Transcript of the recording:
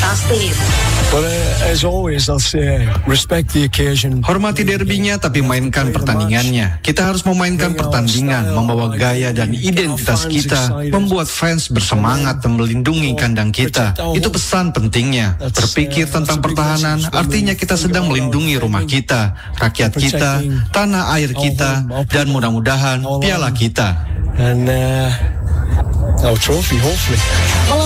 Justin. But as always, I'll say, respect the occasion. Hormati derbynya tapi mainkan pertandingannya. Kita harus memainkan pertandingan, membawa gaya dan identitas kita, membuat fans bersemangat dan melindungi kandang kita. Itu pesan pentingnya. Berpikir tentang pertahanan artinya kita sedang melindungi rumah kita, rakyat kita, tanah air kita, dan mudah-mudahan piala kita. And our trophy, hopefully.